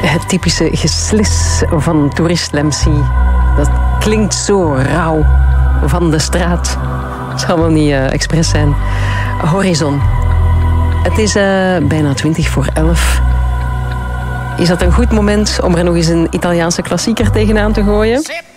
Het typische geslis van Tourist Lemcy. Dat klinkt zo rauw van de straat. Het zal wel niet expres zijn. Horizon. Het is bijna 11:20. Is dat een goed moment om er nog eens een Italiaanse klassieker tegenaan te gooien?